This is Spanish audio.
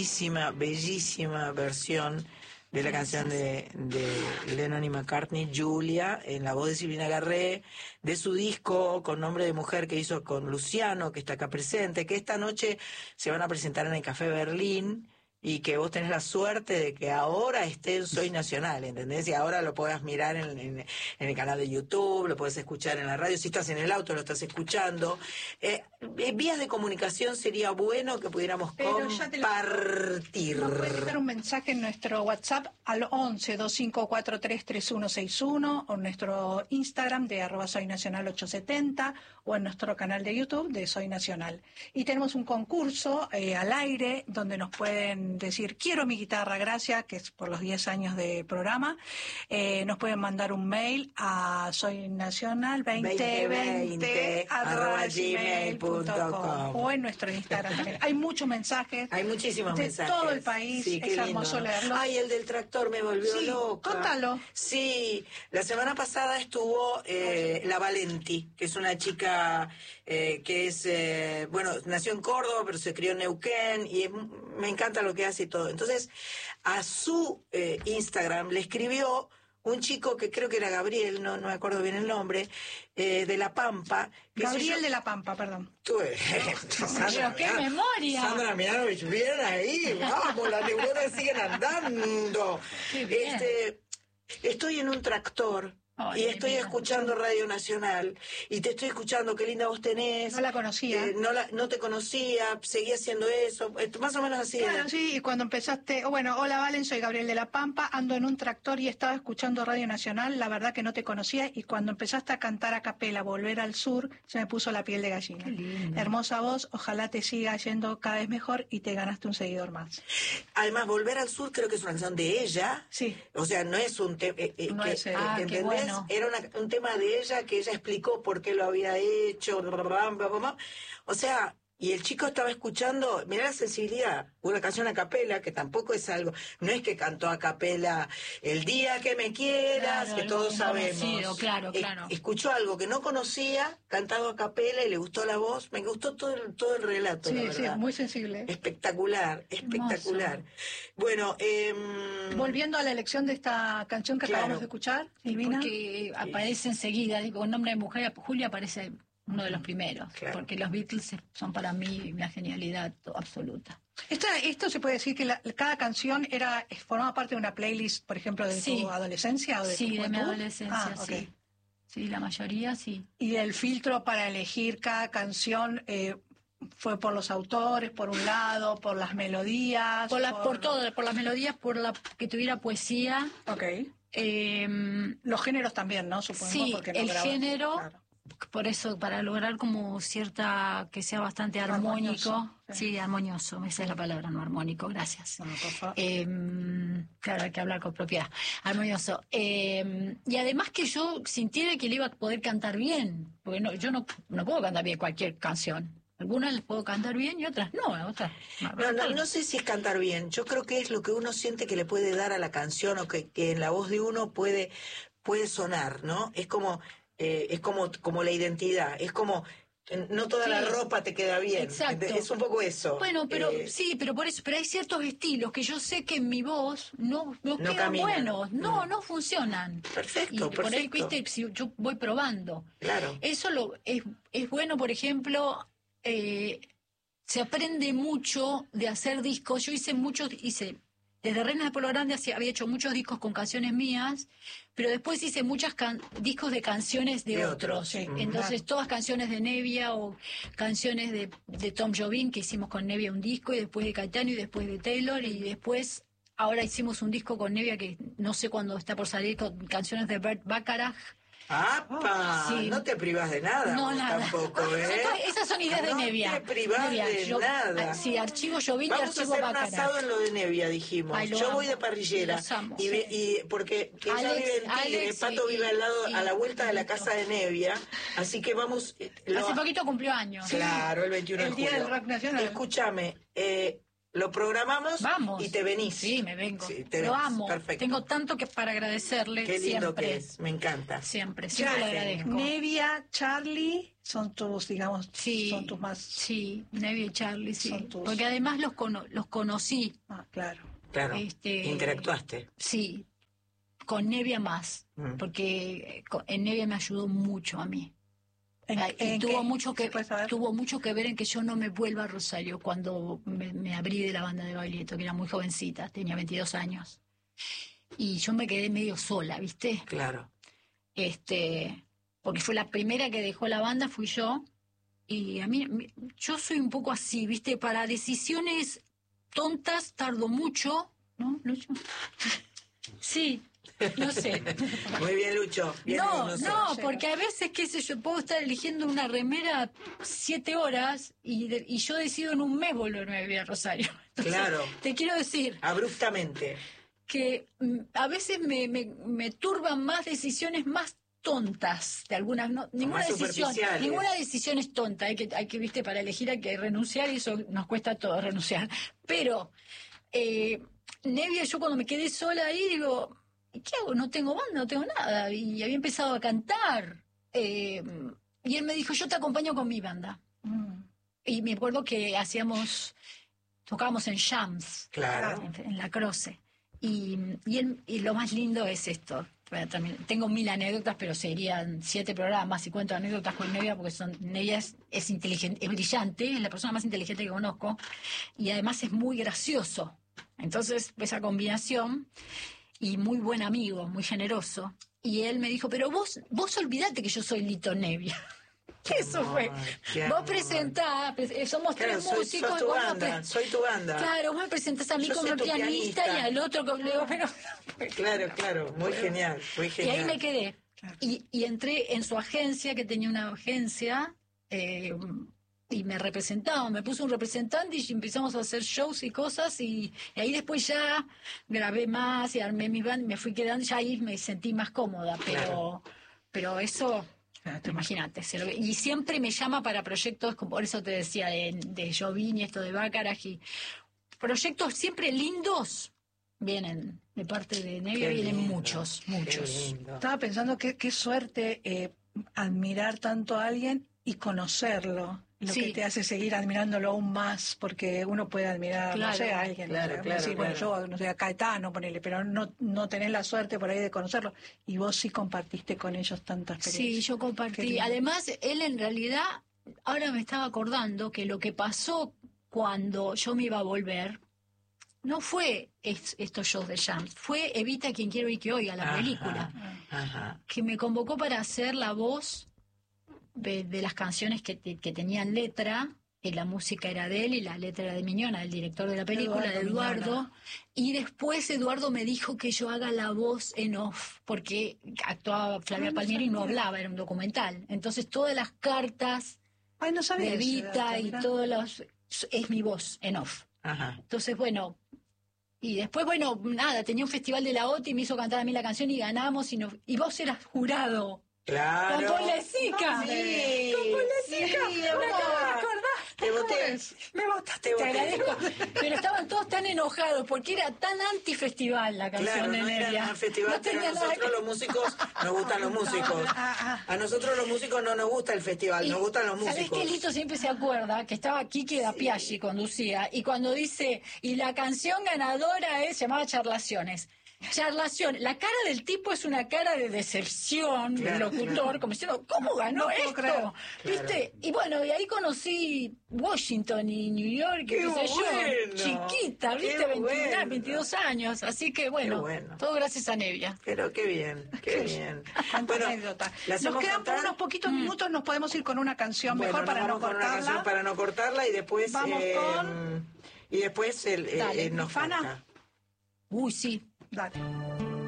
Bellísima versión de la canción de Lennon y McCartney, Julia, en la voz de Silvina Garré, de su disco con nombre de mujer que hizo con Luciano, que está acá presente, que esta noche se van a presentar en el Café Berlín, y que vos tenés la suerte de que ahora esté en Soy Nacional, ¿entendés? Y ahora lo puedas mirar en el canal de YouTube, lo podés escuchar en la radio, si estás en el auto lo estás escuchando. Vías de comunicación sería bueno que pudiéramos compartir. Nos puedes dejar un mensaje en nuestro WhatsApp al 11-2543-3161, o en nuestro Instagram de @soynacional870, o en nuestro canal de YouTube de Soy Nacional. Y tenemos un concurso al aire donde nos pueden decir quiero mi guitarra, gracias, que es por los 10 años de programa. Nos pueden mandar un mail a soynacional2020@gmail.com, o en nuestro Instagram también. Hay muchos mensajes. Hay muchísimos mensajes. Todo el país, sí, es hermoso leerlos. Ay, el del tractor me volvió loca. Contalo. Sí, la semana pasada estuvo la Valenti, que es una chica que es, nació en Córdoba, pero se crió en Neuquén, y me encanta lo que hace y todo. Entonces, a su Instagram le escribió un chico que creo que era Gabriel, no me acuerdo bien el nombre, de La Pampa. Gabriel de La Pampa, perdón. Pero qué memoria. Sandra Mianovich, bien ahí, vamos, las neuronas siguen andando. Estoy en un tractor. Y estoy escuchando Radio Nacional, y te estoy escuchando, qué linda voz tenés. No la conocía. No te conocía, seguí haciendo eso, más o menos así. Claro, sí, y cuando empezaste, hola Valen, soy Gabriel de La Pampa, ando en un tractor y estaba escuchando Radio Nacional, la verdad que no te conocía, y cuando empezaste a cantar a capela, Volver al Sur, se me puso la piel de gallina. Hermosa voz, ojalá te siga yendo cada vez mejor y te ganaste un seguidor más. Además, Volver al Sur creo que es una canción de ella. Sí. O sea, no es un tema... qué bueno. Era un tema de ella que ella explicó por qué lo había hecho, o sea, y el chico estaba escuchando, mirá la sensibilidad, una canción a capela, que tampoco es algo, no es que cantó a capela El día que me quieras, claro, que todos sabemos. Claro. Escuchó algo que no conocía, cantado a capela, y le gustó la voz, me gustó todo el relato, la verdad. Sí, muy sensible. Espectacular. Bueno, volviendo a la elección de esta canción que acabamos de escuchar, Silvina. Porque aparece enseguida, digo, con nombre de mujer, Julia aparece uno de los primeros, porque los Beatles son para mí una genialidad absoluta. Esto se puede decir que cada canción formaba parte de una playlist, por ejemplo, de tu adolescencia o de tu juventud. De mi adolescencia, sí. Okay. Sí, la mayoría sí. Y el filtro para elegir cada canción fue por los autores, por un lado, por las melodías. Por todo, por las melodías, por la que tuviera poesía. Okay. Los géneros también, ¿no? Supongo. Sí, porque no el grabas, género. Claro. Por eso, para lograr como que sea bastante armónico. Sí, armonioso, esa es la palabra, no armónico, gracias. Bueno, por favor. Claro, hay que hablar con propiedad. Armonioso. Y además que yo sintiera que le iba a poder cantar bien, porque yo no puedo cantar bien cualquier canción. Algunas les puedo cantar bien y otras no, No sé si es cantar bien, yo creo que es lo que uno siente que le puede dar a la canción, o que en la voz de uno puede sonar, ¿no? Es como la identidad, es como no toda la ropa te queda bien. Exacto. Es un poco eso. Bueno, pero pero por eso, pero hay ciertos estilos que yo sé que en mi voz no quedan caminan. Buenos, no funcionan. Perfecto. Por ahí, viste, si yo voy probando. Claro. Eso es bueno, por ejemplo, se aprende mucho de hacer discos. Yo hice desde Reinas de Pueblo Grande había hecho muchos discos con canciones mías, pero después hice muchos discos de canciones de otros. Sí. Entonces, todas canciones de Nevia o canciones de Tom Jobim, que hicimos con Nevia un disco, y después de Caetano y después de Taylor, y después ahora hicimos un disco con Nevia que no sé cuándo está por salir, con canciones de Bert Bacharach. ¡Apa! Sí. No te privas de nada. No, nada. Tampoco, Esas son ideas de Nevia. No te privas de nada. Sí, archivo Jobim y archivo Bacharach. Vamos a hacer un asado en lo de Nevia, dijimos. Ay, yo voy de parrillera. Los amo, y porque ella vive en Tigre, Pato vive al lado, a la vuelta de la casa de Nevia. Así que vamos... Hace poquito cumplió años. Claro, el 21 de julio. El Día del Rock Nacional. Escúchame, lo programamos Vamos. y te venís. Sí, me vengo. Sí, te Lo venís. amo. Perfecto. Tengo tanto que para agradecerle. Qué lindo siempre. que es, me encanta. Siempre Ya, lo agradezco. Nevia, Charlie, son tus, digamos, Sí, son tus más... sí, Nevia y Charlie, sí. Son tus- Porque además los conocí. Ah, claro. Claro, Este, interactuaste. Sí, con Nevia más, Mm. porque en Nevia me ayudó mucho a mí. Y ¿En tuvo qué? mucho ¿Se puede saber? que ver en que yo no me vuelva a Rosario cuando me abrí de la banda de Baglietto, que era muy jovencita, tenía 22 años. Y yo me quedé medio sola, ¿viste? Claro. Porque fue la primera que dejó la banda, fui yo. Y a mí, yo soy un poco así, ¿viste? Para decisiones tontas tardo mucho, ¿no, Lucho? Sí, no sé. Muy bien, Lucho. Bien ahí, No, sé. no, porque a veces, qué sé yo, puedo estar eligiendo una remera 7 horas y yo decido en un mes volverme a vivir a Rosario. Entonces, Claro. te quiero decir Abruptamente. que a veces me turban más decisiones más tontas de algunas, ninguna Más superficiales. decisión es tonta, hay que, viste, para elegir hay que renunciar y eso nos cuesta a todos renunciar. Pero Nevia, yo cuando me quedé sola ahí digo, ¿y qué hago? No tengo banda, no tengo nada. Y había empezado a cantar. Y él me dijo, yo te acompaño con mi banda. Y me acuerdo que tocábamos en jams, Claro. en La Croce. Y lo más lindo es esto. Bueno, también tengo 1000 anécdotas, pero serían 7 programas y cuento anécdotas con Nevia, porque Nevia es inteligente, es brillante, es la persona más inteligente que conozco, y además es muy gracioso. Entonces, esa combinación, y muy buen amigo, muy generoso. Y él me dijo, pero vos olvidate que yo soy Lito Nevia. Eso fue. Qué Vos amor. presentás, somos Claro, 3 músicos. sos tu vos banda, soy tu banda. Claro, vos me presentás a mí Yo como soy tu pianista pianista. y al otro como... Le digo, pero... Claro, muy genial, muy Y genial. ahí me quedé. Y entré en su agencia, que tenía una agencia, y me representaba, me puso un representante y empezamos a hacer shows y cosas, y ahí después ya grabé más y armé mi band, me fui quedando, ya ahí me sentí más cómoda, pero eso... Imagínate, y siempre me llama para proyectos, como por eso te decía, de Jovini, esto de Bacharach, y proyectos siempre lindos vienen de parte de Nevia, Qué vienen lindo, muchos. Qué lindo. Estaba pensando qué suerte admirar tanto a alguien y conocerlo, lo Sí. que te hace seguir admirándolo aún más, porque uno puede admirar, no Claro, sé, a alguien, claro, no sé, claro, decir, bueno, claro. yo, no sé, a Caetano, ponele, pero no tenés la suerte por ahí de conocerlo, y vos sí compartiste con ellos tanta experiencia. Sí, yo Qué compartí. lindo. Además, él en realidad, ahora me estaba acordando que lo que pasó cuando yo me iba a volver, no fue estos shows de jams, fue Evita quien quiero y que oiga, la Ajá. película, Ajá. que me convocó para hacer la voz de las canciones que tenían letra, y la música era de él y la letra era de Miñona, el director de la película, de Eduardo. Miñona. Y después Eduardo me dijo que yo haga la voz en off, porque actuaba Flavia Palmieri y no hablaba, era un documental. Entonces todas las cartas Ay, no sabía de ese Evita dato, y mirá. todas las... es mi voz en off. Ajá. Entonces, bueno... Y después, bueno, nada, tenía un festival de la OTI y me hizo cantar a mí la canción y ganamos y vos eras jurado. Claro. Con Paul Lezica. Sí. Con Paul Lezica. Sí, Me acabo de amor. acordar. Te voté. Me votaste, Te te voté. agradezco. Pero estaban todos tan enojados porque era tan anti-festival la canción Claro, de no era Nevia. un festival, No pero tenía a nada nosotros que- los músicos nos gustan los músicos. A nosotros los músicos no nos gusta el festival, nos gustan los ¿Sabés músicos. que Lito siempre se acuerda que estaba Kiki da Piaggi conducía y cuando dice, y la canción ganadora se llamaba Charlaciones. Charlación, la cara del tipo es una cara de decepción del Claro, locutor, claro. como diciendo, ¿cómo ganó puedo esto? creer. ¿Viste? Y bueno, y ahí conocí Washington y New York, ¡Qué qué sé bueno! yo, chiquita, ¡Qué ¿viste? 21, bueno! 22 años, así que bueno, bueno. todo gracias a Nevia. Pero qué bien, qué bien. Cuánta Bueno, anécdota. ¿la Nos hacemos quedan por cantar? unos poquitos minutos, nos podemos ir con una canción Bueno, mejor nos para no vamos con una canción cortarla. para no cortarla y después Vamos con- y después Dale, nos Fana. canta. Uy, sí. Dale.